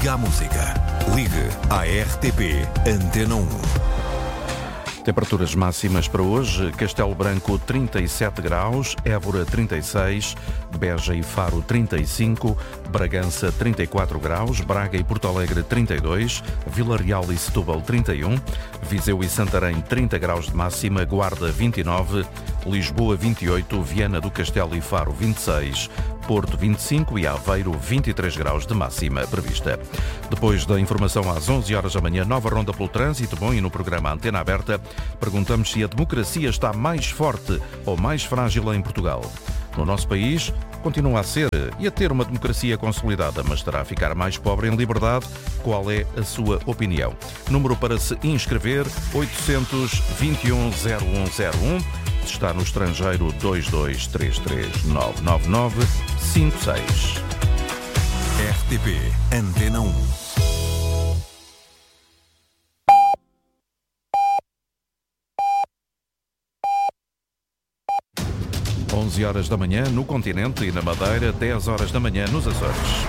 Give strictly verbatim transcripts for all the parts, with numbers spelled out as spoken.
Liga à música. Ligue à R T P Antena um. Temperaturas máximas para hoje: Castelo Branco trinta e sete graus, Évora trinta e seis, Beja e Faro trinta e cinco, Bragança trinta e quatro graus, Braga e Porto Alegre trinta e dois, Vila Real e Setúbal trinta e um, Viseu e Santarém trinta graus de máxima, Guarda vinte e nove, Lisboa vinte e oito, Viana do Castelo e Faro vinte e seis, Porto vinte e cinco e Aveiro vinte e três graus de máxima prevista. Depois da informação às onze horas da manhã, nova ronda pelo trânsito. Bom, e no programa Antena Aberta perguntamos se a democracia está mais forte ou mais frágil em Portugal. No nosso país, continua a ser e a ter uma democracia consolidada, mas estará a ficar mais pobre em liberdade. Qual é a sua opinião? Número para se inscrever: oitocentos e vinte e um, zero um zero um. Se está no estrangeiro, dois dois três três nove nove nove cinco seis. R T P Antena um. onze horas da manhã no continente e na Madeira, dez horas da manhã nos Açores.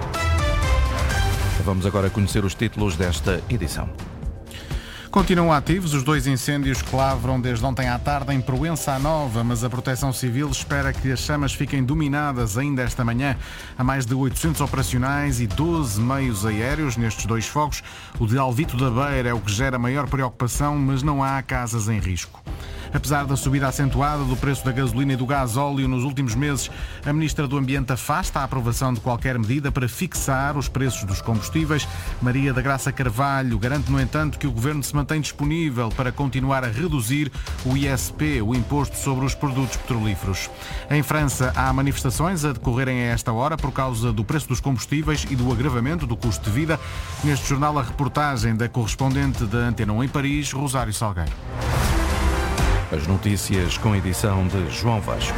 Vamos agora conhecer os títulos desta edição. Continuam ativos os dois incêndios que lavram desde ontem à tarde em Proença Nova, mas a Proteção Civil espera que as chamas fiquem dominadas ainda esta manhã. Há mais de oitocentos operacionais e doze meios aéreos nestes dois fogos. O de Alvito da Beira é o que gera maior preocupação, mas não há casas em risco. Apesar da subida acentuada do preço da gasolina e do gasóleo nos últimos meses, a Ministra do Ambiente afasta a aprovação de qualquer medida para fixar os preços dos combustíveis. Maria da Graça Carvalho garante, no entanto, que o Governo se mantém disponível para continuar a reduzir o I S P, o Imposto sobre os Produtos Petrolíferos. Em França, há manifestações a decorrerem a esta hora por causa do preço dos combustíveis e do agravamento do custo de vida. Neste jornal, a reportagem da correspondente da Antena um em Paris, Rosário Salgueiro. As notícias com edição de João Vasco.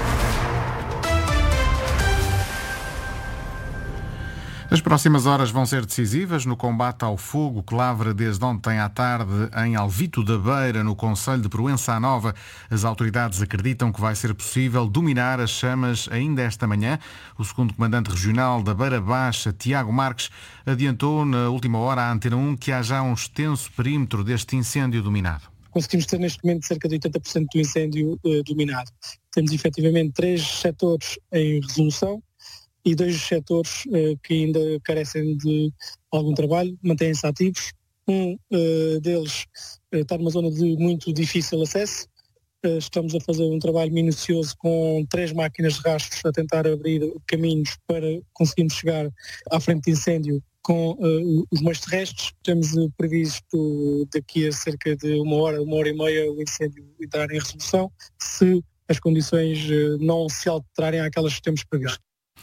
As próximas horas vão ser decisivas no combate ao fogo que lavra desde ontem à tarde em Alvito da Beira, no concelho de Proença Nova. As autoridades acreditam que vai ser possível dominar as chamas ainda esta manhã. O segundo comandante regional da Beira Baixa, Tiago Marques, adiantou na última hora à Antena um que há já um extenso perímetro deste incêndio dominado. Conseguimos ter neste momento cerca de oitenta por cento do incêndio uh, dominado. Temos efetivamente três setores em resolução e dois setores uh, que ainda carecem de algum trabalho, mantêm-se ativos. Um uh, deles uh, está numa zona de muito difícil acesso. Uh, estamos a fazer um trabalho minucioso com três máquinas de rastros a tentar abrir caminhos para conseguirmos chegar à frente de incêndio com uh, os meios terrestres. Temos uh, previsto daqui a cerca de uma hora, uma hora e meia o incêndio entrar em resolução, se as condições uh, não se alterarem àquelas que temos previsto.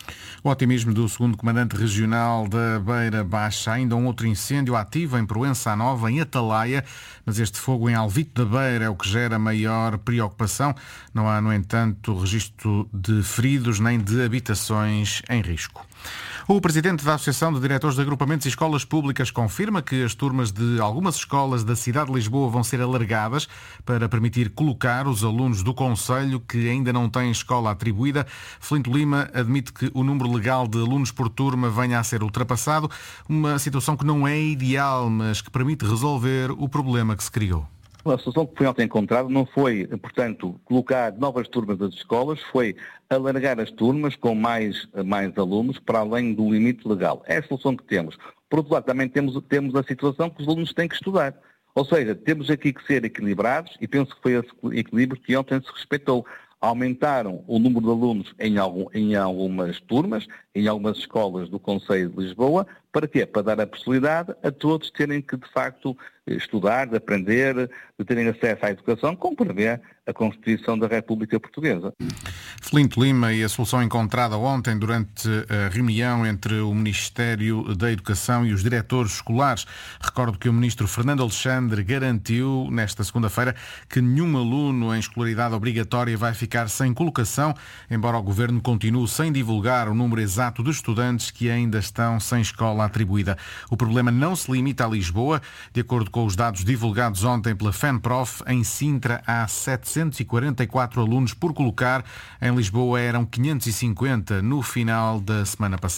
O otimismo do segundo comandante regional da Beira Baixa. Ainda um outro incêndio ativo em Proença Nova, em Atalaia, mas este fogo em Alvito da Beira é o que gera maior preocupação. Não há, no entanto, registro de feridos nem de habitações em risco. O presidente da Associação de Diretores de Agrupamentos e Escolas Públicas confirma que as turmas de algumas escolas da cidade de Lisboa vão ser alargadas para permitir colocar os alunos do concelho que ainda não têm escola atribuída. Felinto Lima admite que o número legal de alunos por turma venha a ser ultrapassado, uma situação que não é ideal, mas que permite resolver o problema que se criou. A solução que foi ontem encontrada não foi, portanto, colocar novas turmas das escolas, foi alargar as turmas com mais, mais alunos para além do limite legal. É a solução que temos. Por outro lado, também temos, temos a situação que os alunos têm que estudar. Ou seja, temos aqui que ser equilibrados e penso que foi esse equilíbrio que ontem se respeitou. Aumentaram o número de alunos em, algum, em algumas turmas, em algumas escolas do Concelho de Lisboa. Para quê? Para dar a possibilidade a todos terem que, de facto, estudar, de aprender, de terem acesso à educação, como prevê a Constituição da República Portuguesa. Felinto Lima e a solução encontrada ontem durante a reunião entre o Ministério da Educação e os diretores escolares. Recordo que o ministro Fernando Alexandre garantiu nesta segunda-feira que nenhum aluno em escolaridade obrigatória vai ficar sem colocação, embora o Governo continue sem divulgar o número exato de estudantes que ainda estão sem escola atribuída. O problema não se limita a Lisboa. De acordo com os dados divulgados ontem pela FENPROF, em Sintra há setecentos e quarenta e quatro alunos por colocar. Em Lisboa eram quinhentos e cinquenta no final da semana passada.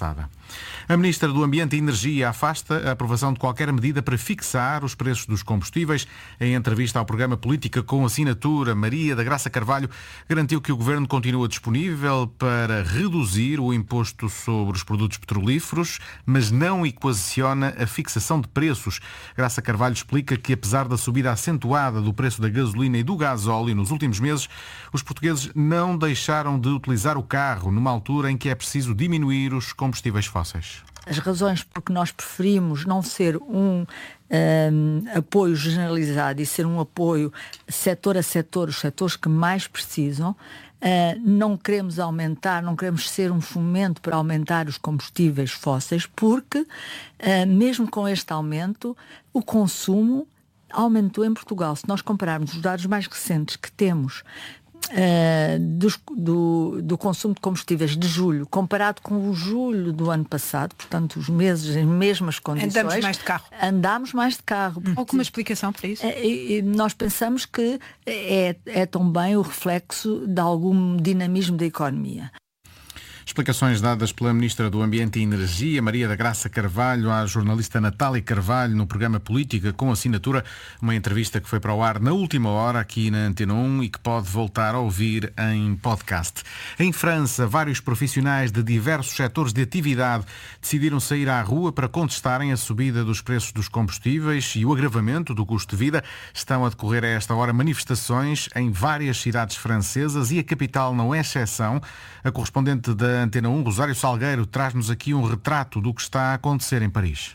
A Ministra do Ambiente e Energia afasta a aprovação de qualquer medida para fixar os preços dos combustíveis. Em entrevista ao programa Política com Assinatura, Maria da Graça Carvalho garantiu que o Governo continua disponível para reduzir o imposto sobre os produtos petrolíferos, mas não equaciona a fixação de preços. Graça Carvalho explica que, apesar da subida acentuada do preço da gasolina e do gasóleo nos últimos meses, os portugueses não deixaram de utilizar o carro numa altura em que é preciso diminuir os combustíveis fósseis. As razões porque nós preferimos não ser um, um apoio generalizado e ser um apoio setor a setor, os setores que mais precisam, uh, não queremos aumentar, não queremos ser um fomento para aumentar os combustíveis fósseis, porque uh, mesmo com este aumento, o consumo aumentou em Portugal. Se nós compararmos os dados mais recentes que temos Uh, dos, do, do consumo de combustíveis de julho, comparado com o julho do ano passado, portanto os meses em mesmas condições, andamos mais de carro. Andamos mais de carro. Hum. Alguma explicação para isso? Uh, e, e nós pensamos que é, é também o reflexo de algum dinamismo da economia. Explicações dadas pela Ministra do Ambiente e Energia, Maria da Graça Carvalho, à jornalista Natália Carvalho, no programa Política com Assinatura, uma entrevista que foi para o ar na última hora aqui na Antena um e que pode voltar a ouvir em podcast. Em França, vários profissionais de diversos setores de atividade decidiram sair à rua para contestarem a subida dos preços dos combustíveis e o agravamento do custo de vida. Estão a decorrer a esta hora manifestações em várias cidades francesas e a capital não é exceção. A correspondente da Antena um, Rosário Salgueiro, traz-nos aqui um retrato do que está a acontecer em Paris.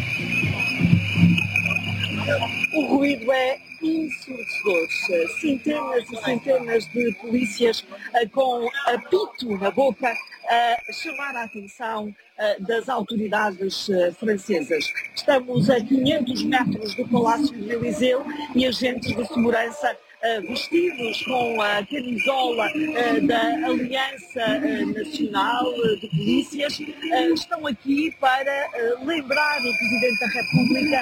O ruído é ensurdecedor. Centenas e centenas de polícias com apito na boca a chamar a atenção das autoridades francesas. Estamos a quinhentos metros do Palácio de Élysée e agentes de segurança vestidos com a camisola da Aliança Nacional de Polícias, estão aqui para lembrar o Presidente da República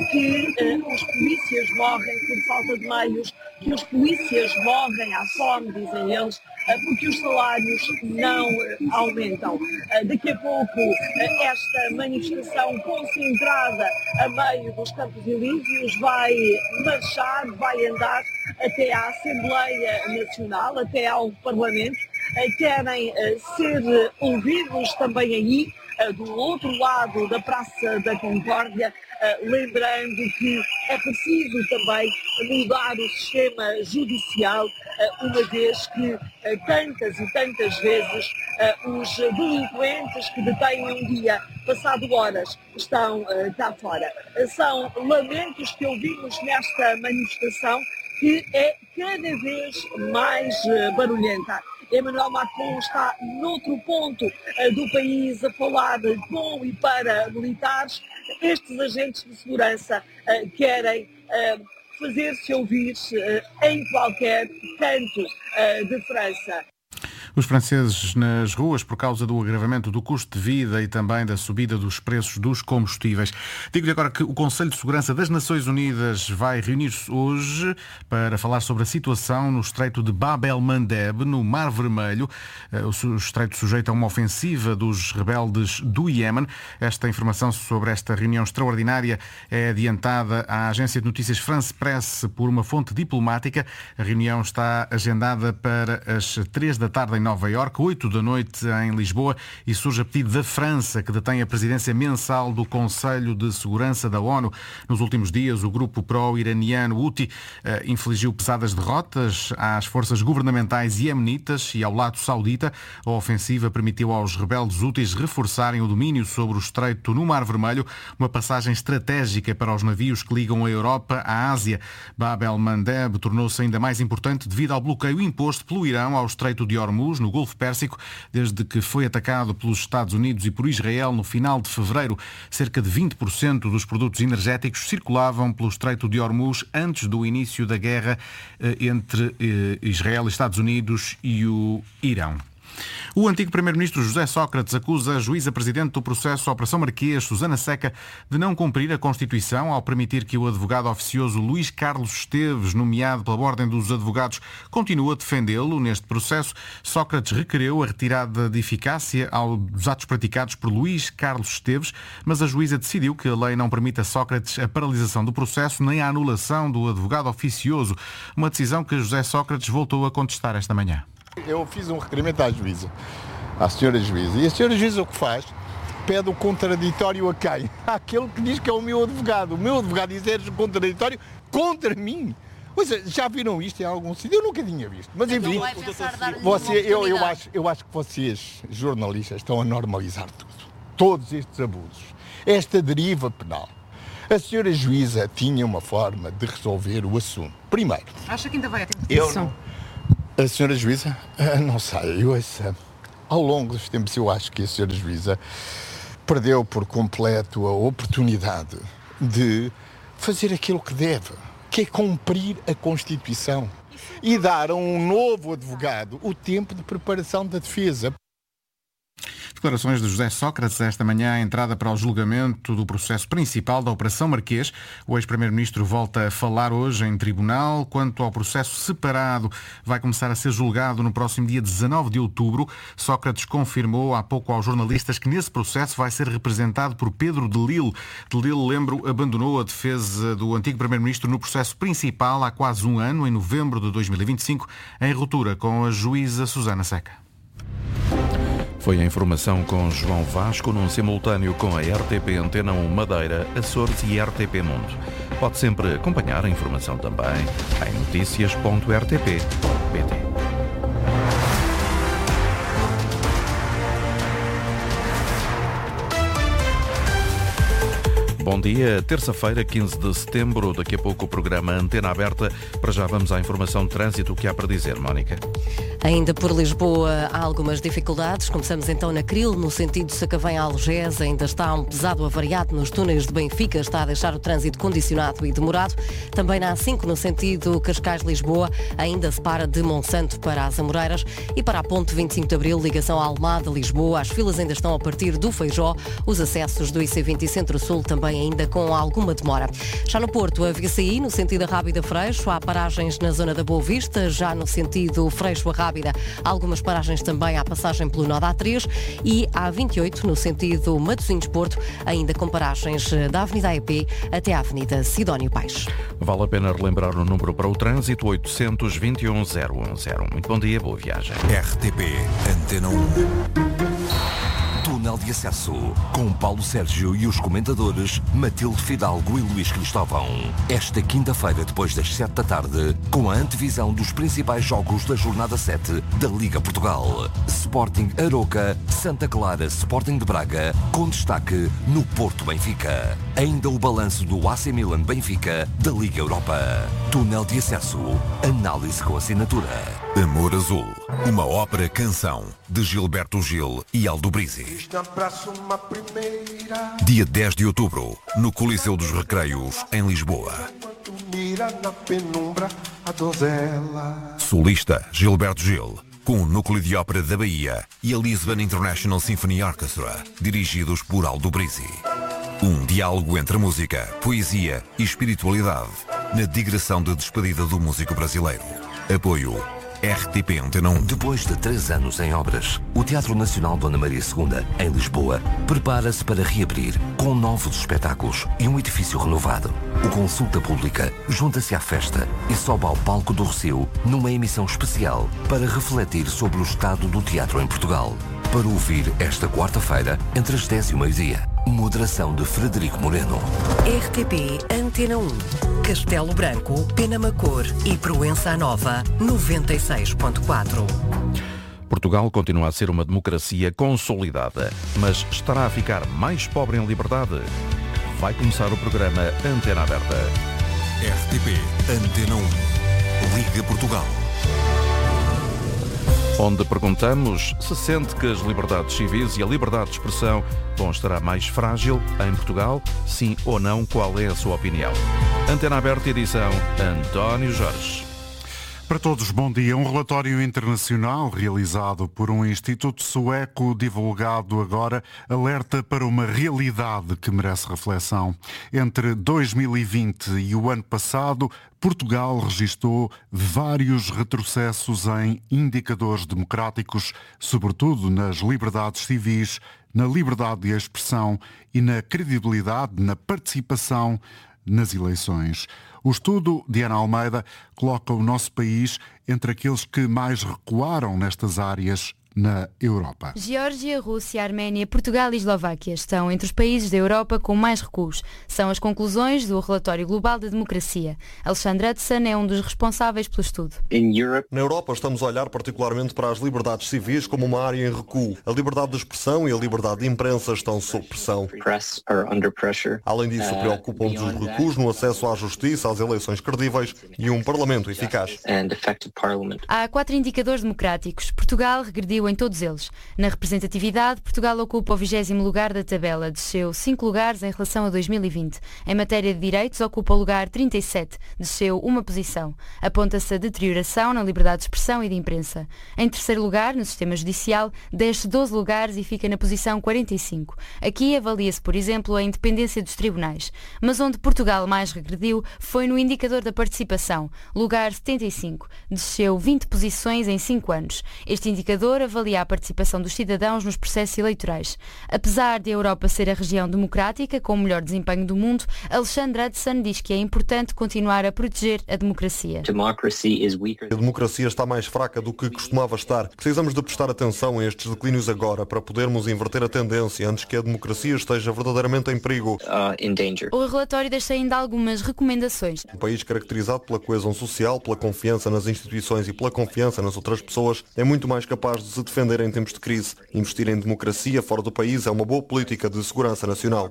que os polícias morrem por falta de meios, que os polícias morrem à fome, dizem eles, porque os salários não aumentam. Daqui a pouco, esta manifestação concentrada a meio dos Campos Elíseos vai marchar, vai andar até à Assembleia Nacional, até ao Parlamento. Querem ser ouvidos também aí, do outro lado da Praça da Concórdia, lembrando que é preciso também mudar o sistema judicial, uma vez que tantas e tantas vezes os delinquentes que detêm um dia, passado horas, estão cá fora. São lamentos que ouvimos nesta manifestação, que é cada vez mais barulhenta. Emmanuel Macron está noutro ponto uh, do país a falar com e para militares. Estes agentes de segurança uh, querem uh, fazer-se ouvir uh, em qualquer canto uh, de França. Os franceses nas ruas por causa do agravamento do custo de vida e também da subida dos preços dos combustíveis. Digo-lhe agora que o Conselho de Segurança das Nações Unidas vai reunir-se hoje para falar sobre a situação no estreito de Bab el-Mandeb, no Mar Vermelho. O estreito sujeito a uma ofensiva dos rebeldes do Iémen. Esta informação sobre esta reunião extraordinária é adiantada à agência de notícias France Press por uma fonte diplomática. A reunião está agendada para as três da tarde em Nova Iorque, oito da noite em Lisboa, e surge a pedido da França, que detém a presidência mensal do Conselho de Segurança da ONU. Nos últimos dias, o grupo pró-iraniano Houthi eh, infligiu pesadas derrotas às forças governamentais iemenitas e ao lado saudita. A ofensiva permitiu aos rebeldes Houthis reforçarem o domínio sobre o estreito no Mar Vermelho, uma passagem estratégica para os navios que ligam a Europa à Ásia. Bab el-Mandeb tornou-se ainda mais importante devido ao bloqueio imposto pelo Irão ao estreito de Hormuz, no Golfo Pérsico, desde que foi atacado pelos Estados Unidos e por Israel no final de fevereiro. Cerca de vinte por cento dos produtos energéticos circulavam pelo estreito de Hormuz antes do início da guerra entre Israel, Estados Unidos e o Irão. O antigo primeiro-ministro José Sócrates acusa a juíza presidente do processo Operação Marquês, Susana Seca, de não cumprir a Constituição ao permitir que o advogado oficioso Luís Carlos Esteves, nomeado pela Ordem dos Advogados, continue a defendê-lo neste processo. Sócrates requereu a retirada de eficácia aos atos praticados por Luís Carlos Esteves, mas a juíza decidiu que a lei não permite a Sócrates a paralisação do processo nem a anulação do advogado oficioso, uma decisão que José Sócrates voltou a contestar esta manhã. Eu fiz um requerimento à juíza, à senhora juíza, e a senhora juíza o que faz? Pede o contraditório a quem? Àquele que diz que é o meu advogado. O meu advogado diz o contraditório contra mim. Pois é, já viram isto em algum sítio? Eu nunca tinha visto. Mas enfim, você, eu, eu, acho, eu acho que vocês, jornalistas, estão a normalizar tudo. Todos estes abusos. Esta deriva penal. A senhora juíza tinha uma forma de resolver o assunto. Primeiro... Acha que ainda vai ter interpretação? A senhora juíza, não sei, eu, essa, ao longo dos tempos eu acho que a senhora juíza perdeu por completo a oportunidade de fazer aquilo que deve, que é cumprir a Constituição e dar a um novo advogado o tempo de preparação da defesa. Declarações de José Sócrates esta manhã, a entrada para o julgamento do processo principal da Operação Marquês. O ex-primeiro-ministro volta a falar hoje em tribunal. Quanto ao processo separado, vai começar a ser julgado no próximo dia dezanove de outubro. Sócrates confirmou há pouco aos jornalistas que nesse processo vai ser representado por Pedro de Lille. De Lille, lembro, abandonou a defesa do antigo primeiro-ministro no processo principal há quase um ano, em novembro de dois mil e vinte e cinco, em ruptura com a juíza Susana Seca. Foi a informação com João Vasco num simultâneo com a R T P Antena um Madeira, Açores e R T P Mundo. Pode sempre acompanhar a informação também em notícias ponto r t p ponto p t. Bom dia, terça-feira, quinze de setembro, daqui a pouco o programa Antena Aberta. Para já vamos à informação de trânsito, o que há para dizer, Mónica? Ainda por Lisboa há algumas dificuldades. Começamos então na Cril, no sentido Sacavém-Algés. Ainda está um pesado avariado nos túneis de Benfica, está a deixar o trânsito condicionado e demorado. Também na A cinco, no sentido Cascais-Lisboa, ainda se para de Monsanto para as Amoreiras. E para a ponte vinte e cinco de Abril, ligação à Almada-Lisboa, as filas ainda estão a partir do Feijó. Os acessos do I C vinte e Centro-Sul também ainda com alguma demora. Já no Porto, a V C I, no sentido Rábida-Freixo, há paragens na zona da Boa Vista. Já no sentido Freixo-Rábida, há algumas paragens também à passagem pelo nó da A três. E a vinte e oito, no sentido Matosinhos-Porto, ainda com paragens da Avenida A E P até à Avenida Sidónio Paes. Vale a pena relembrar o número para o trânsito, oitocentos e vinte e um zero um zero. Muito bom dia, boa viagem. R T P Antena um. Túnel de acesso, com Paulo Sérgio e os comentadores Matilde Fidalgo e Luís Cristóvão. Esta quinta-feira, depois das sete da tarde, com a antevisão dos principais jogos da jornada sete da Liga Portugal. Sporting Aroca, Santa Clara Sporting de Braga, com destaque no Porto Benfica. Ainda o balanço do A C Milan Benfica da Liga Europa. Túnel de acesso, análise com assinatura. Amor Azul, uma ópera-canção de Gilberto Gil e Aldo Brizzi. Dia dez de outubro, no Coliseu dos Recreios, em Lisboa. Solista Gilberto Gil, com o Núcleo de Ópera da Bahia e a Lisbon International Symphony Orchestra, dirigidos por Aldo Brizzi. Um diálogo entre música, poesia e espiritualidade, na digressão de despedida do músico brasileiro. Apoio R T P Antena um. Depois de três anos em obras, o Teatro Nacional Dona Maria segunda, em Lisboa, prepara-se para reabrir com novos espetáculos e um edifício renovado. O Consulta Pública junta-se à festa e sobe ao palco do Rossio numa emissão especial para refletir sobre o estado do teatro em Portugal. Para ouvir esta quarta-feira, entre as dez e o meio-dia. Moderação de Frederico Moreno. R T P Antena um. Castelo Branco, Penamacor e Proença Nova, noventa e seis ponto quatro. Portugal continua a ser uma democracia consolidada, mas estará a ficar mais pobre em liberdade? Vai começar o programa Antena Aberta. R T P Antena um. Liga Portugal. Onde perguntamos se sente que as liberdades civis e a liberdade de expressão vão estar mais frágil em Portugal, sim ou não, qual é a sua opinião? Antena Aberta, edição António Jorge. Para todos, bom dia. Um relatório internacional realizado por um instituto sueco, divulgado agora, alerta para uma realidade que merece reflexão. Entre dois mil e vinte e o ano passado, Portugal registou vários retrocessos em indicadores democráticos, sobretudo nas liberdades civis, na liberdade de expressão e na credibilidade, na participação nas eleições. O estudo de Ana Almeida coloca o nosso país entre aqueles que mais recuaram nestas áreas na Europa. Geórgia, Rússia, Arménia, Portugal e Eslováquia estão entre os países da Europa com mais recuos. São as conclusões do Relatório Global da Democracia. Alexandre Hudson é um dos responsáveis pelo estudo. Na Europa estamos a olhar particularmente para as liberdades civis como uma área em recuo. A liberdade de expressão e a liberdade de imprensa estão sob pressão. Além disso, preocupam-nos os recuos no acesso à justiça, às eleições credíveis e um parlamento eficaz. Há quatro indicadores democráticos. Portugal regrediu em todos eles. Na representatividade, Portugal ocupa o vigésimo lugar da tabela, desceu cinco lugares em relação a dois mil e vinte. Em matéria de direitos, ocupa o lugar trinta e sete, desceu uma posição. Aponta-se a deterioração na liberdade de expressão e de imprensa. Em terceiro lugar, no sistema judicial, desce doze lugares e fica na posição quarenta e cinco. Aqui avalia-se, por exemplo, a independência dos tribunais. Mas onde Portugal mais regrediu foi no indicador da participação, lugar setenta e cinco, desceu vinte posições em cinco anos. Este indicador avalia a participação dos cidadãos nos processos eleitorais. Apesar de a Europa ser a região democrática com o melhor desempenho do mundo, Alexandre Hudson diz que é importante continuar a proteger a democracia. A democracia está mais fraca do que costumava estar. Precisamos de prestar atenção a estes declínios agora para podermos inverter a tendência antes que a democracia esteja verdadeiramente em perigo. O relatório deixa ainda algumas recomendações. Um país caracterizado pela coesão social, pela confiança nas instituições e pela confiança nas outras pessoas é muito mais capaz de se defender em tempos de crise. Investir em democracia fora do país é uma boa política de segurança nacional.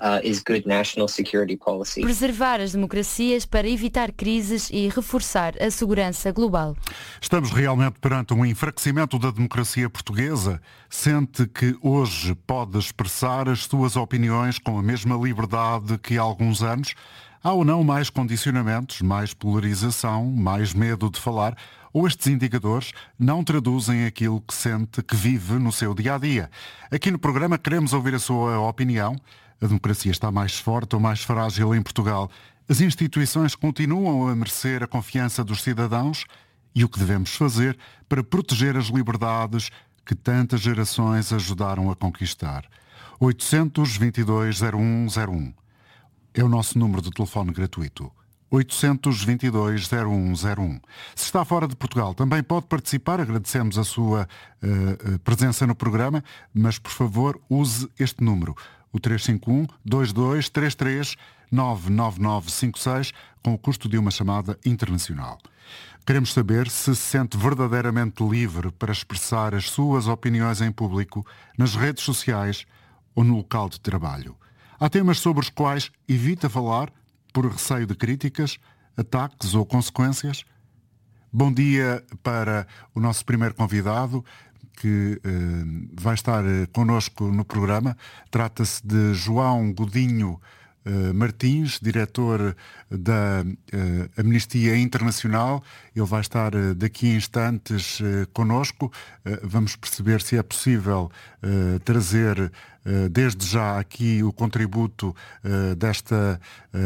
Preservar as democracias para evitar crises e reforçar a segurança global. Estamos realmente perante um enfraquecimento da democracia portuguesa? Sente que hoje pode expressar as suas opiniões com a mesma liberdade que há alguns anos? Há ou não mais condicionamentos, mais polarização, mais medo de falar? Ou estes indicadores não traduzem aquilo que sente, que vive no seu dia-a-dia? Aqui no programa queremos ouvir a sua opinião. A democracia está mais forte ou mais frágil em Portugal? As instituições continuam a merecer a confiança dos cidadãos? E o que devemos fazer para proteger as liberdades que tantas gerações ajudaram a conquistar? oitocentos, vinte e dois, zero um zero um é o nosso número de telefone gratuito. oitocentos, vinte e dois, zero um zero um. Se está fora de Portugal, também pode participar. Agradecemos a sua uh, presença no programa, mas, por favor, use este número, o três cinco um, dois dois três três, nove nove nove cinco seis, com o custo de uma chamada internacional. Queremos saber se se sente verdadeiramente livre para expressar as suas opiniões em público, nas redes sociais ou no local de trabalho. Há temas sobre os quais evita falar por receio de críticas, ataques ou consequências? Bom dia para o nosso primeiro convidado, que uh, vai estar uh, connosco no programa. Trata-se de João Godinho uh, Martins, diretor da uh, Amnistia Internacional. Ele vai estar uh, daqui a instantes uh, connosco. Uh, vamos perceber se é possível uh, trazer desde já aqui o contributo uh, desta,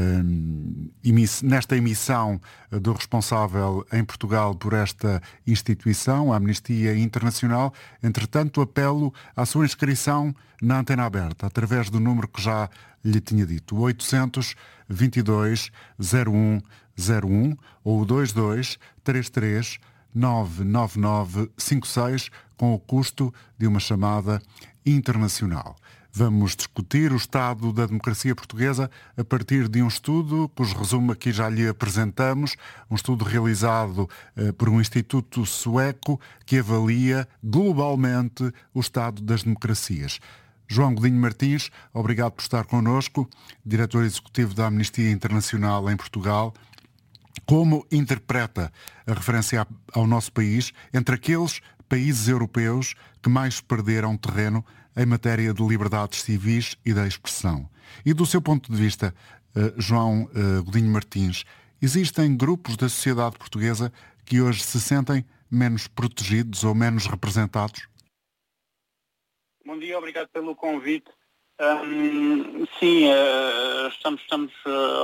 uh, emiss- nesta emissão uh, do responsável em Portugal por esta instituição, a Amnistia Internacional. Entretanto, apelo à sua inscrição na Antena Aberta, através do número que já lhe tinha dito, oitocentos, vinte e dois, zero um zero um ou dois dois três três, nove nove nove cinco seis, com o custo de uma chamada internacional. Vamos discutir o estado da democracia portuguesa a partir de um estudo, cujo resumo aqui já lhe apresentamos, um estudo realizado uh, por um instituto sueco que avalia globalmente o estado das democracias. João Godinho Martins, obrigado por estar connosco, diretor executivo da Amnistia Internacional em Portugal. Como interpreta a referência ao nosso país entre aqueles países europeus que mais perderam terreno em matéria de liberdades civis e da expressão? E do seu ponto de vista, uh, João uh, Godinho Martins, Existem grupos da sociedade portuguesa que hoje se sentem menos protegidos ou menos representados? Bom dia, obrigado pelo convite. Um, sim, uh, estamos, estamos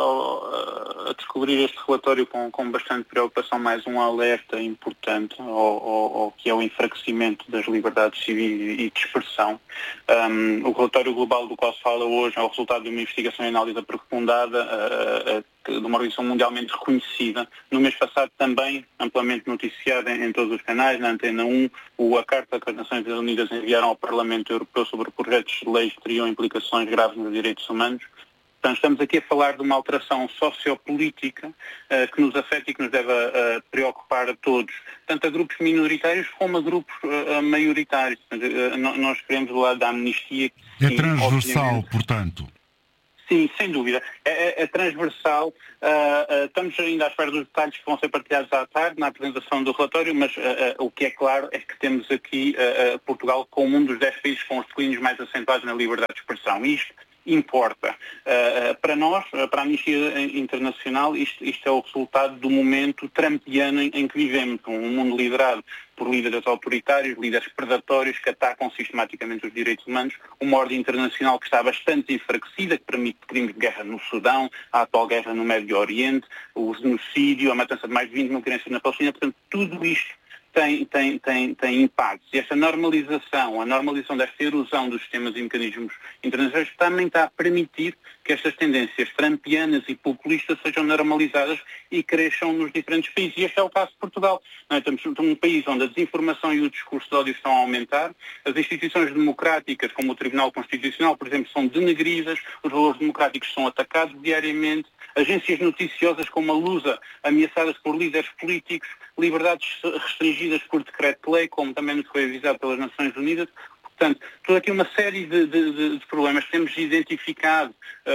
uh, a descobrir este relatório com, com bastante preocupação, mais um alerta importante ao, ao, ao que é o enfraquecimento das liberdades civis e de expressão. Um, o relatório global do qual se fala hoje é o resultado de uma investigação e análise aprofundada uh, uh, de uma organização mundialmente reconhecida. No mês passado também, amplamente noticiada em, em todos os canais, na Antena um, o, a carta que as Nações Unidas enviaram ao Parlamento Europeu sobre projetos de leis que teriam implicações graves nos direitos humanos. Portanto, estamos aqui a falar de uma alteração sociopolítica uh, que nos afeta e que nos deve uh, preocupar a todos, tanto a grupos minoritários como a grupos uh, maioritários. Uh, nós queremos do lado da amnistia. É transversal, portanto. Sim, sem dúvida. É, é, é transversal. Uh, uh, estamos ainda à espera dos detalhes que vão ser partilhados à tarde na apresentação do relatório, mas uh, uh, o que é claro é que temos aqui uh, uh, Portugal como um dos dez países com os declínios mais acentuados na liberdade de expressão. E isto importa. Uh, para nós, uh, para a Amnistia Internacional, isto, isto é o resultado do momento trumpiano em, em que vivemos. Um mundo liderado por líderes autoritários, líderes predatórios que atacam sistematicamente os direitos humanos, uma ordem internacional que está bastante enfraquecida, que permite crimes de guerra no Sudão, a atual guerra no Médio Oriente, o genocídio, a matança de mais de vinte mil crianças na Palestina. Portanto, tudo isto Tem, tem, tem, tem impactos. E esta normalização, a normalização desta erosão dos sistemas e mecanismos internacionais também está a permitir que estas tendências trumpianas e populistas sejam normalizadas e cresçam nos diferentes países. E este é o caso de Portugal. Não é? Temos um país onde a desinformação e o discurso de ódio estão a aumentar, as instituições democráticas, como o Tribunal Constitucional, por exemplo, são denegridas, os valores democráticos são atacados diariamente, agências noticiosas como a Lusa, ameaçadas por líderes políticos, liberdades restringidas por decreto-lei, como também nos foi avisado pelas Nações Unidas. Portanto, toda aqui uma série de, de, de problemas que temos identificado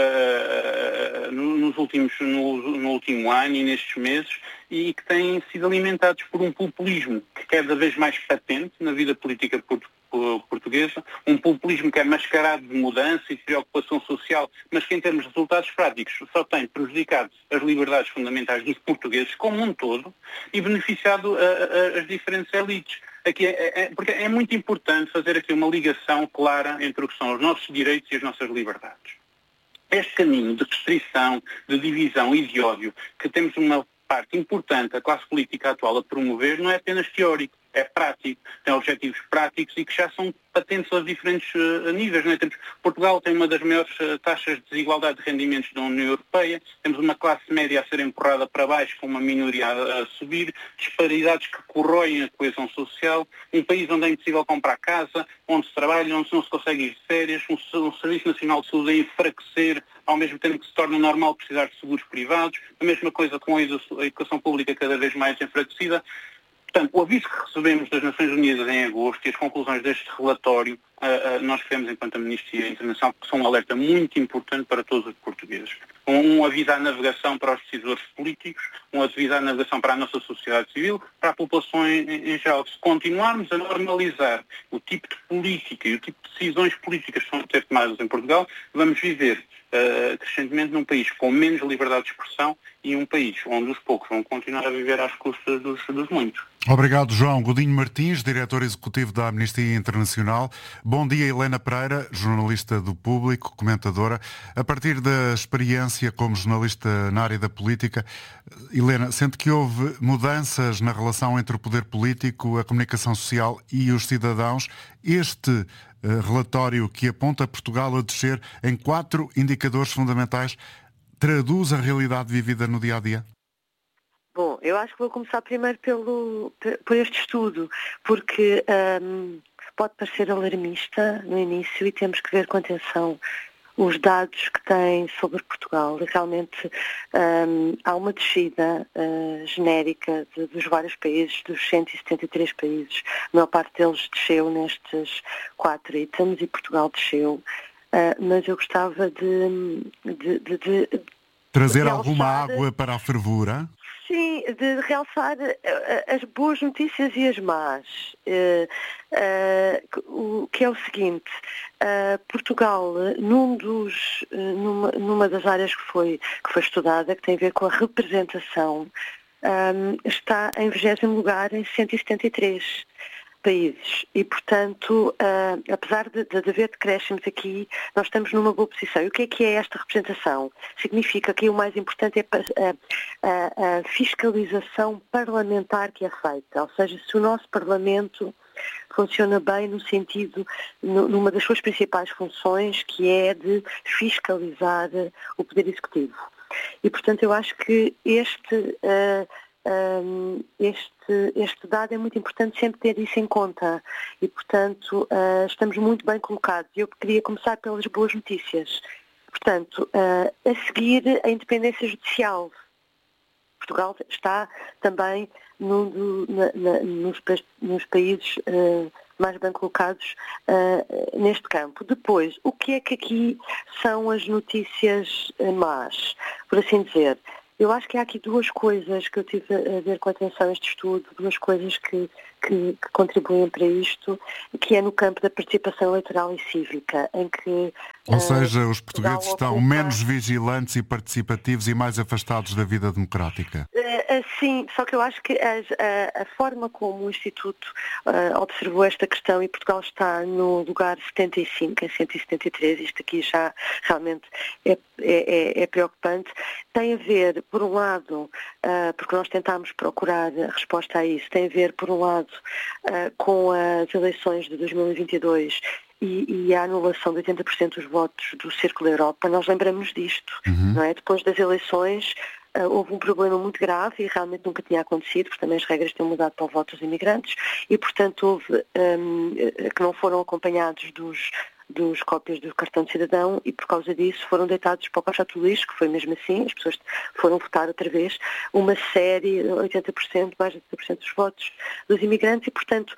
uh, nos últimos, no, no último ano e nestes meses e que têm sido alimentados por um populismo que é cada vez mais patente na vida política portuguesa, um populismo que é mascarado de mudança e de preocupação social, mas que em termos de resultados práticos só tem prejudicado as liberdades fundamentais dos portugueses como um todo e beneficiado a, a, as diferentes elites. Aqui é, é, porque é muito importante fazer aqui uma ligação clara entre o que são os nossos direitos e as nossas liberdades. Este caminho de restrição, de divisão e de ódio que temos uma parte importante, a classe política atual, a promover, não é apenas teórico, é prático, tem objetivos práticos e que já são patentes aos diferentes uh, níveis. Não é? Temos, Portugal tem uma das maiores uh, taxas de desigualdade de rendimentos da União Europeia, temos uma classe média a ser empurrada para baixo com uma minoria a, a subir, disparidades que corroem a coesão social, um país onde é impossível comprar casa, onde se trabalha, onde não se consegue ir de férias, um, um Serviço Nacional de Saúde a enfraquecer, ao mesmo tempo que se torna normal precisar de seguros privados, a mesma coisa com a educação pública cada vez mais enfraquecida. Portanto, o aviso que recebemos das Nações Unidas em agosto e as conclusões deste relatório, uh, uh, nós queremos, enquanto Amnistia Internacional, que são um alerta muito importante para todos os portugueses. Um, um aviso à navegação para os decisores políticos, um aviso à navegação para a nossa sociedade civil, para a população em, em geral. Se continuarmos a normalizar o tipo de política e o tipo de decisões políticas que são a ser tomadas em Portugal, vamos viver Uh, crescentemente num país com menos liberdade de expressão e um país onde os poucos vão continuar a viver às custas dos, dos muitos. Obrigado, João Godinho Martins, diretor executivo da Amnistia Internacional. Bom dia, Helena Pereira, jornalista do Público, comentadora. A partir da experiência como jornalista na área da política, Helena, sente que houve mudanças na relação entre o poder político, a comunicação social e os cidadãos? Este Uh, relatório que aponta Portugal a descer em quatro indicadores fundamentais traduz a realidade vivida no dia-a-dia? Bom, eu acho que vou começar primeiro pelo, por este estudo, porque um, pode parecer alarmista no início e temos que ver com atenção os dados que tem sobre Portugal. Realmente um, há uma descida uh, genérica de, dos vários países, dos cento e setenta e três países. A maior parte deles desceu nestes quatro itens e Portugal desceu. Uh, mas eu gostava de... de, de, de Trazer de alguma alçar... água para a fervura? Sim, de realçar as boas notícias e as más, uh, uh, o que é o seguinte, uh, Portugal, num dos, uh, numa, numa das áreas que foi, que foi estudada, que tem a ver com a representação, um, está em vigésimo lugar em cento e setenta e três países e, portanto, uh, apesar de, de haver decréscimos aqui, nós estamos numa boa posição. E o que é que é esta representação? Significa que o mais importante é a, a, a fiscalização parlamentar que é feita, ou seja, se o nosso Parlamento funciona bem no sentido, numa das suas principais funções, que é de fiscalizar o Poder Executivo. E, portanto, eu acho que este... Uh, Um, este, este dado é muito importante sempre ter isso em conta e, portanto, uh, estamos muito bem colocados. Eu queria começar pelas boas notícias. Portanto, uh, a seguir, a independência judicial. Portugal está também num do, na, na, nos, nos países uh, mais bem colocados uh, neste campo. Depois, o que é que aqui são as notícias más, por assim dizer? Eu acho que há aqui duas coisas que eu tive a ver com atenção a este estudo, duas coisas que, que, que contribuem para isto, que é no campo da participação eleitoral e cívica, em que... Ou uh, seja, os portugueses estão ocupa... menos vigilantes e participativos e mais afastados da vida democrática. Uh, uh, sim, só que eu acho que as, a, a forma como o Instituto uh, observou esta questão, e Portugal está no lugar setenta e cinco, em cento e setenta e três, isto aqui já realmente é, é, é preocupante, tem a ver, por um lado, uh, porque nós tentámos procurar a resposta a isso, tem a ver, por um lado, uh, com as eleições de dois mil e vinte e dois e, e a anulação de oitenta por cento dos votos do Círculo Europa. Nós lembramos disto, uhum. não é? Depois das eleições uh, houve um problema muito grave e realmente nunca tinha acontecido, porque também as regras têm mudado para o voto dos imigrantes e, portanto, houve um, que não foram acompanhados dos dos cópias do cartão de cidadão e por causa disso foram deitados para o caixote do lixo, que foi mesmo assim, as pessoas foram votar outra vez, uma série, oitenta por cento, mais de oitenta por cento dos votos dos imigrantes e, portanto,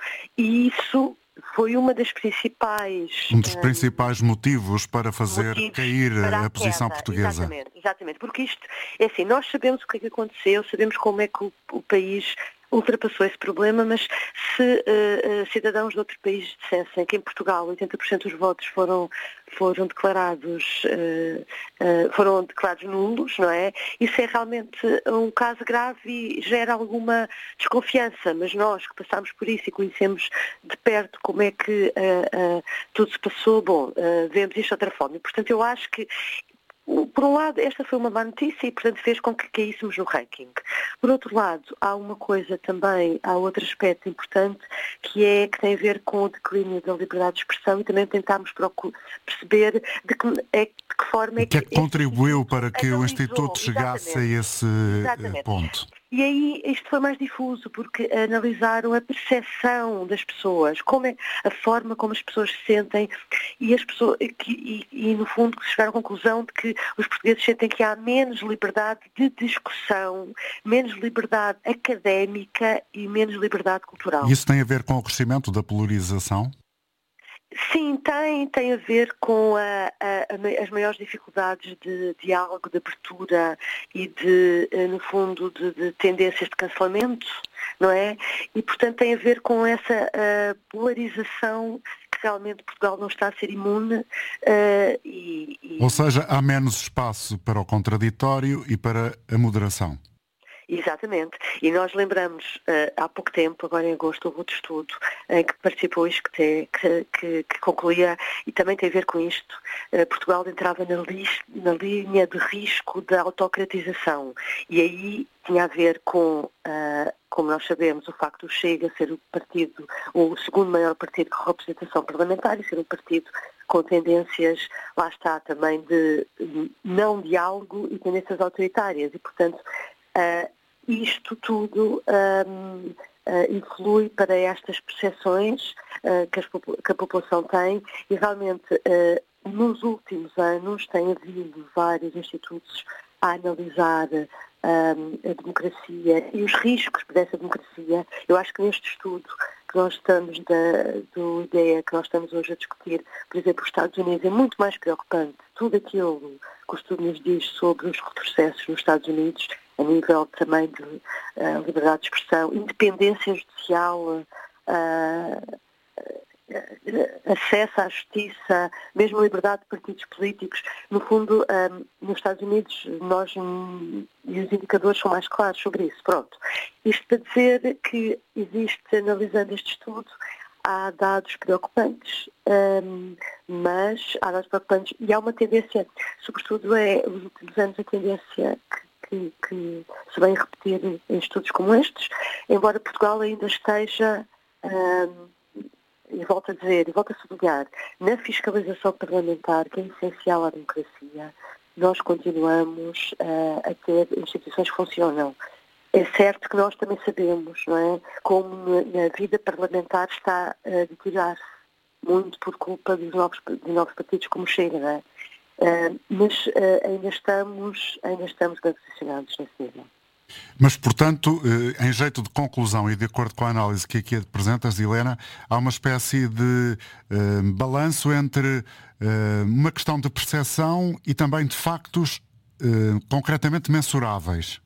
isso foi uma das principais... Um dos principais um, motivos para fazer motivos cair para a, a posição queda. portuguesa. Exatamente, exatamente, porque isto, é assim, nós sabemos o que é que aconteceu, sabemos como é que o, o país ultrapassou esse problema, mas se uh, uh, cidadãos de outro país dissessem que em Portugal oitenta por cento dos votos foram, foram declarados uh, uh, foram declarados nulos, não é? Isso é realmente um caso grave e gera alguma desconfiança, mas nós que passámos por isso e conhecemos de perto como é que uh, uh, tudo se passou, bom, uh, vemos isto de outra forma. E, portanto, eu acho que por um lado, esta foi uma má notícia e, portanto, fez com que caíssemos no ranking. Por outro lado, há uma coisa também, há outro aspecto importante, que é que tem a ver com o declínio da liberdade de expressão e também tentámos perceber de que, é, de que forma é que... O que é que contribuiu para que analisou, o Instituto chegasse exatamente, a esse exatamente. ponto? E aí isto foi mais difuso, porque analisaram a percepção das pessoas, como é a forma como as pessoas se sentem e, as pessoas, e, e, e no fundo chegaram à conclusão de que os portugueses sentem que há menos liberdade de discussão, menos liberdade académica e menos liberdade cultural. Isso tem a ver com o crescimento da polarização? Sim, tem, tem a ver com a, a, as maiores dificuldades de diálogo, de abertura e de, no fundo, de, de tendências de cancelamento, não é? E, portanto, tem a ver com essa uh, polarização que realmente Portugal não está a ser imune. Uh, e, e... Ou seja, há menos espaço para o contraditório e para a moderação. Exatamente. E nós lembramos, uh, há pouco tempo, agora em agosto, houve outro estudo em que participou isto, que, que, que, que concluía, e também tem a ver com isto, uh, Portugal entrava na, li, na linha de risco da autocratização. E aí tinha a ver com, uh, como nós sabemos, o facto do Chega ser o partido, o segundo maior partido com representação parlamentar e ser um partido com tendências, lá está, também de não diálogo e tendências autoritárias. E, portanto, Uh, isto tudo um, uh, influi para estas percepções uh, que, as, que a população tem e realmente uh, nos últimos anos tem havido vários institutos a analisar um, a democracia e os riscos dessa democracia. Eu acho que neste estudo que nós estamos, da do ideia que nós estamos hoje a discutir, por exemplo, os Estados Unidos, é muito mais preocupante tudo aquilo que o estudo nos diz sobre os retrocessos nos Estados Unidos a nível também de uh, liberdade de expressão, independência judicial, uh, acesso à justiça, mesmo liberdade de partidos políticos. No fundo, um, nos Estados Unidos, nós um, e os indicadores são mais claros sobre isso. Pronto. Isto para dizer que existe, analisando este estudo, há dados preocupantes, um, mas há dados preocupantes e há uma tendência, sobretudo é, nos últimos anos, a tendência que, que, que se vem repetir em estudos como estes, embora Portugal ainda esteja... Um, E volto a dizer, e volto a sublinhar, na fiscalização parlamentar, que é essencial à democracia, nós continuamos uh, a ter instituições que funcionam. É certo que nós também sabemos, não é, como na vida parlamentar está a deteriorar-se, muito por culpa dos novos, de novos partidos como Chega, não é? Uh, mas uh, ainda estamos, ainda estamos bem posicionados nesse nível. Mas, portanto, em jeito de conclusão e de acordo com a análise que aqui apresentas, Helena, há uma espécie de uh, balanço entre uh, uma questão de percepção e também de factos uh, concretamente mensuráveis.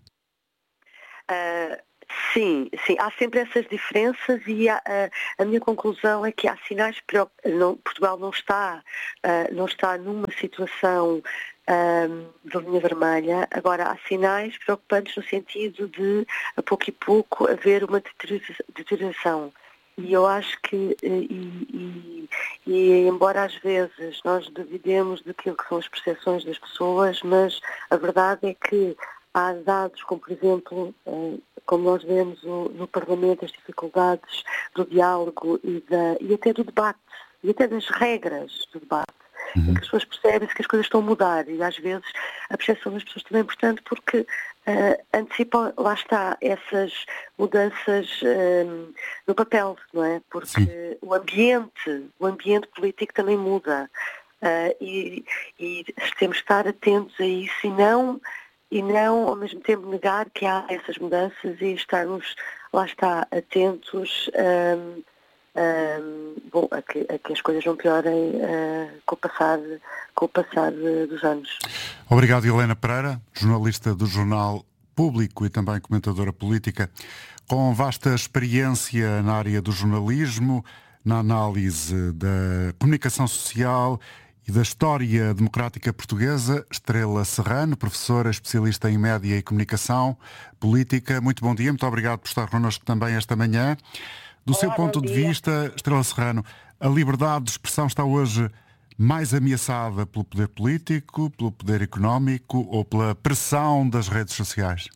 Uh, sim, sim, há sempre essas diferenças e há, uh, a minha conclusão é que há sinais, não, Portugal não está, uh, não está numa situação Um, da linha vermelha. Agora, há sinais preocupantes no sentido de, a pouco e pouco, haver uma deterioração. E eu acho que, e, e, e embora às vezes nós duvidemos daquilo que são as percepções das pessoas, mas a verdade é que há dados como, por exemplo, como nós vemos no, no Parlamento, as dificuldades do diálogo e, da, e até do debate, e até das regras do debate. Uhum. Em que as pessoas percebem-se que as coisas estão a mudar e às vezes a percepção das pessoas também é importante porque uh, antecipam, lá está, essas mudanças uh, no papel, não é? Porque Sim. o ambiente, o ambiente político também muda uh, e, e temos de estar atentos a isso e não, e não ao mesmo tempo negar que há essas mudanças e estarmos, lá está, atentos um, Um, bom, a que, a que as coisas não piorem uh, com o passar, com o passar de, dos anos. Obrigado, Helena Pereira, jornalista do Jornal Público e também comentadora política, com vasta experiência na área do jornalismo, na análise da comunicação social e da história democrática portuguesa. Estrela Serrano, professora especialista em média e comunicação política. Muito bom dia, muito obrigado por estar connosco também esta manhã. Do Olá, seu ponto de vista, Estrela Serrano, a liberdade de expressão está hoje mais ameaçada pelo poder político, pelo poder económico ou pela pressão das redes sociais?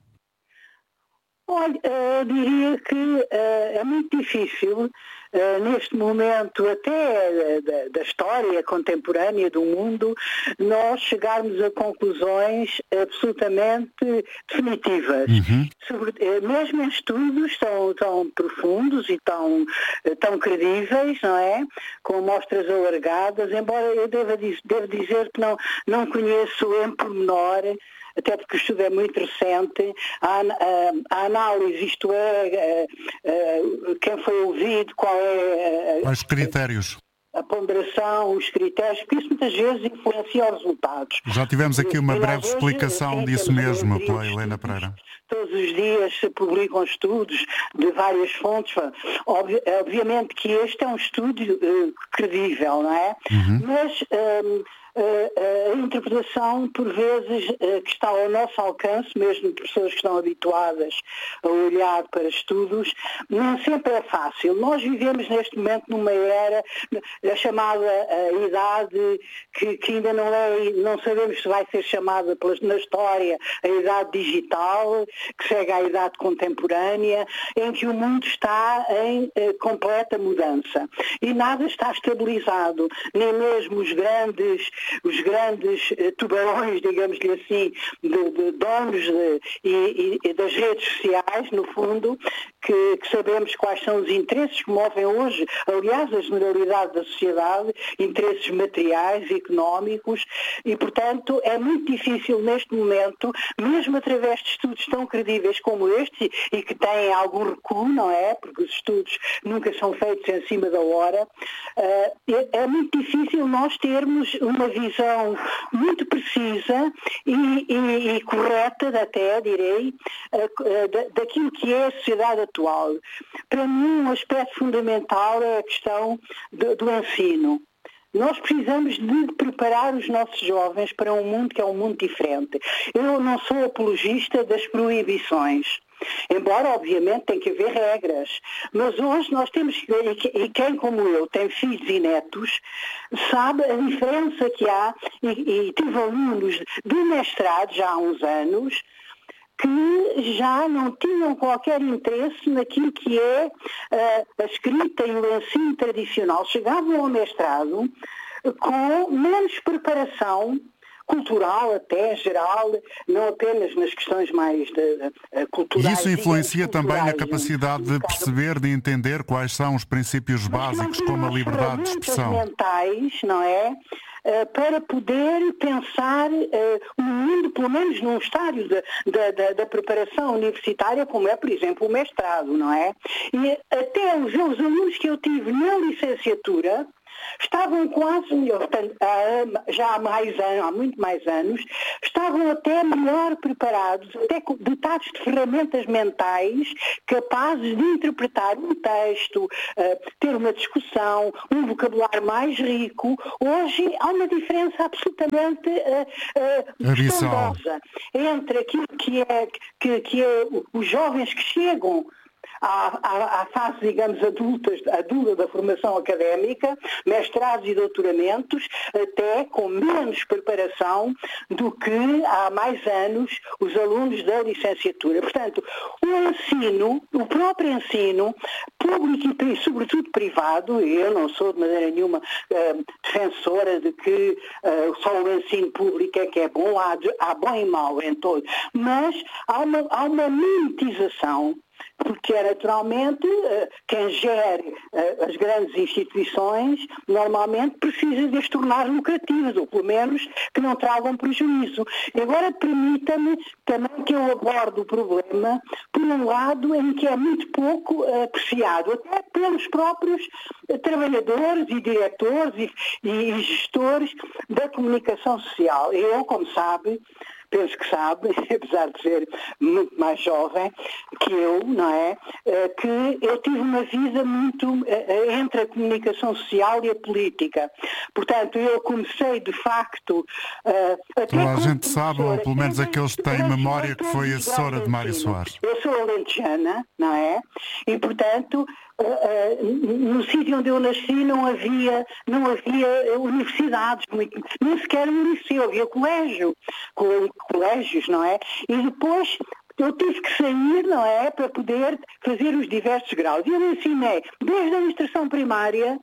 Olha, eu diria que uh, é muito difícil, uh, neste momento até uh, da, da história contemporânea do mundo, nós chegarmos a conclusões absolutamente definitivas. Uhum. Sobre, uh, mesmo em estudos tão, tão profundos e tão, uh, tão credíveis, não é? Com amostras alargadas, embora eu deva, deva dizer que não, não conheço em pormenor, até porque o estudo é muito recente, a, a, a análise, isto é, a, a, quem foi ouvido, qual é... A, Quais os critérios? A, a ponderação, os critérios, porque isso muitas vezes influencia os resultados. Já tivemos aqui uma breve explicação disso mesmo pela Helena Pereira. Todos os dias se publicam estudos de várias fontes. Obvi- obviamente que este é um estudo uh, credível, não é? Uhum. Mas... Um, a interpretação, por vezes, que está ao nosso alcance, mesmo de pessoas que estão habituadas a olhar para estudos, não sempre é fácil. Nós vivemos neste momento numa era, a chamada a idade, que, que ainda não é, não sabemos se vai ser chamada na história a idade digital, que segue à idade contemporânea, em que o mundo está em eh, completa mudança. E nada está estabilizado, nem mesmo os grandes os grandes eh, tubarões, digamos-lhe assim, de, de donos de, e, e das redes sociais, no fundo, que, que sabemos quais são os interesses que movem hoje, aliás, a generalidade da sociedade, interesses materiais, económicos, e, portanto, é muito difícil neste momento, mesmo através de estudos tão credíveis como este, e que têm algum recuo, não é? Porque os estudos nunca são feitos em cima da hora, uh, é, é muito difícil nós termos uma visão muito precisa e, e, e correta, até direi, daquilo que é a sociedade atual. Para mim, um aspecto fundamental é a questão do, do ensino. Nós precisamos de preparar os nossos jovens para um mundo que é um mundo diferente. Eu não sou apologista das proibições. Embora, obviamente, tem que haver regras. Mas hoje nós temos, e quem como eu tem filhos e netos, sabe a diferença que há, e, e tive alunos de mestrado já há uns anos, que já não tinham qualquer interesse naquilo que é uh, a escrita e o ensino tradicional. Chegavam ao mestrado com menos preparação cultural, até geral, não apenas nas questões mais de, de, culturais. E isso influencia também na capacidade de perceber, de entender quais são os princípios básicos, como a liberdade de expressão. Mentais, não é? Uh, para poder pensar uh, um mundo, pelo menos num estádio da, da, da preparação universitária, como é, por exemplo, o mestrado, não é? E até os, os alunos que eu tive na licenciatura estavam quase melhor, já há mais anos, há muito mais anos, estavam até melhor preparados, até dotados de ferramentas mentais capazes de interpretar um texto, ter uma discussão, um vocabulário mais rico. Hoje há uma diferença absolutamente estrondosa entre aquilo que é, que, que é os jovens que chegam À, à, à fase, digamos, adultas, adulta da formação académica, mestrados e doutoramentos, até com menos preparação do que há mais anos os alunos da licenciatura. Portanto, o ensino, o próprio ensino, público e sobretudo privado, e eu não sou de maneira nenhuma uh, defensora de que uh, só o ensino público é que é bom, há, há bom e mau em todo, mas há uma, há uma mimetização, porque é naturalmente quem gere as grandes instituições normalmente precisa de as tornar lucrativas, ou pelo menos que não tragam prejuízo. E agora permita-me também que eu aborde o problema por um lado em que é muito pouco apreciado, até pelos próprios trabalhadores e diretores e, e gestores da comunicação social. Eu, como sabe, penso que sabe, apesar de ser muito mais jovem que eu, não é? Que eu tive uma vida muito entre a comunicação social e a política. Portanto, eu comecei, de facto... Toda a gente sabe, ou pelo menos aqueles que têm memória, que foi assessora de Mário Soares. Eu sou alentejana, não é? E, portanto... Uh, uh, no sítio onde eu nasci não havia, não havia universidades, nem sequer um liceu, havia colégio, colégios, não é? E depois eu tive que sair, não é, para poder fazer os diversos graus. E eu ensinei desde a instrução primária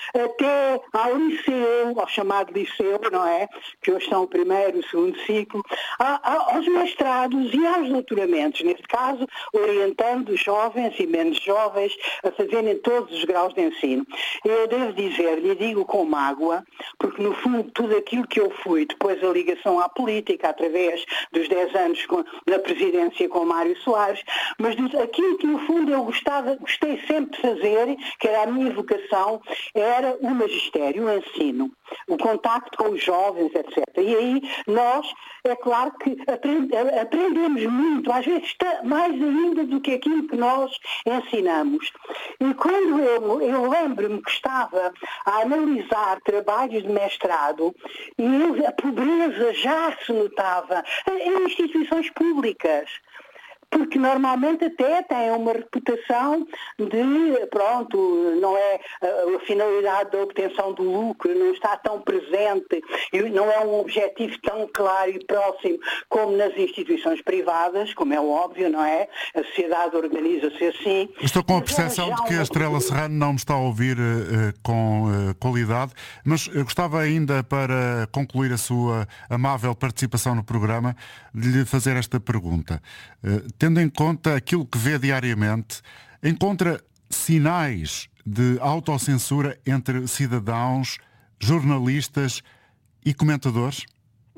até ao liceu, ao chamado liceu, não é? Que hoje são o primeiro e o segundo ciclo, a, a, aos mestrados e aos doutoramentos, neste caso, orientando jovens e menos jovens a fazerem todos os graus de ensino. Eu devo dizer, lhe digo com mágoa, porque no fundo tudo aquilo que eu fui, depois a ligação à política, através dos dez anos com, na presidência com Mário Soares, mas aquilo que no fundo eu gostava, gostei sempre de fazer, que era a minha vocação, era o magistério, o ensino, o contacto com os jovens, etcétera. E aí nós, é claro que aprendemos muito, às vezes mais ainda do que aquilo que nós ensinamos. E quando eu, eu lembro-me que estava a analisar trabalhos de mestrado e a pobreza já se notava em instituições públicas, porque normalmente até têm uma reputação de, pronto, não é a finalidade da obtenção do lucro, não está tão presente, não é um objetivo tão claro e próximo como nas instituições privadas, como é óbvio, não é? A sociedade organiza-se assim. Estou com a percepção de que a Estrela Serrano não me está a ouvir uh, com uh, qualidade, mas eu gostava ainda, para concluir a sua amável participação no programa, de lhe fazer esta pergunta. Uh, Tendo em conta aquilo que vê diariamente, encontra sinais de autocensura entre cidadãos, jornalistas e comentadores? Sim,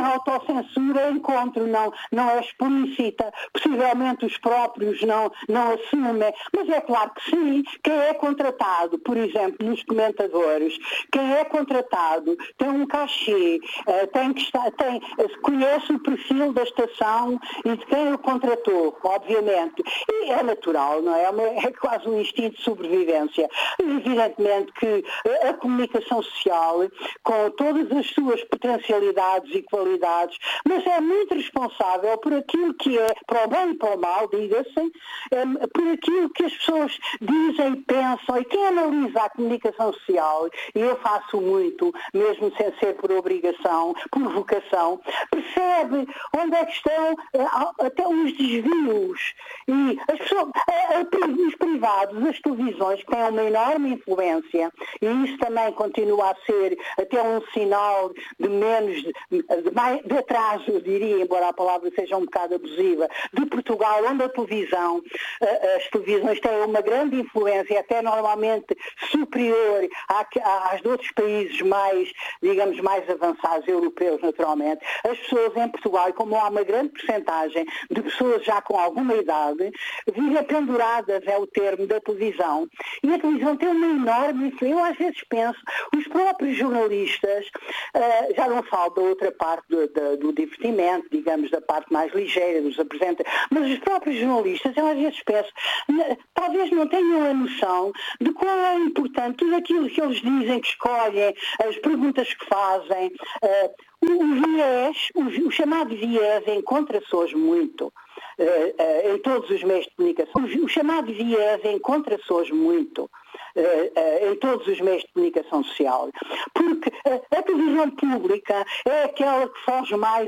autocensura encontro, não, não é explícita, possivelmente os próprios não, não assumem, mas é claro que sim, quem é contratado, por exemplo, nos comentadores, quem é contratado tem um cachê, uh, tem que estar, tem, uh, conhece o perfil da estação e de quem o contratou, obviamente, e é natural, não é? É quase um instinto de sobrevivência. Evidentemente que a comunicação social, com todas as suas potencialidades e qualidades, mas é muito responsável por aquilo que é, para o bem e para o mal, diga-se, um, por aquilo que as pessoas dizem e pensam, e quem analisa a comunicação social, e eu faço muito, mesmo sem ser por obrigação, por vocação, percebe onde é que estão uh, até os desvios, e as pessoas, uh, uh, os privados, as televisões, que têm uma enorme influência, e isso também continua a ser até um sinal de menos, de, de, mais, de atraso, eu diria, embora a palavra seja um bocado abusiva, de Portugal, onde a televisão, as televisões têm uma grande influência, até normalmente superior às de outros países mais, digamos, mais avançados, europeus, naturalmente. As pessoas em Portugal, como há uma grande percentagem de pessoas já com alguma idade, vivem penduradas, é o termo, da televisão. E a televisão tem uma enorme influência. Eu às vezes penso, os próprios jornalistas, uh, já não falo da outra parte do, do, do divertimento, digamos, da parte mais ligeira, dos apresentadores, mas os próprios jornalistas, eu às vezes penso, talvez não tenham a noção de qual é importante tudo aquilo que eles dizem, que escolhem, as perguntas que fazem, uh, o viés, o, o chamado viés encontra-se hoje muito. Uh, uh, em todos os meios de comunicação. O, o chamado viés encontra-se hoje muito. Uh, uh, em todos os meios de comunicação social. Porque uh, a televisão pública é aquela que foge mais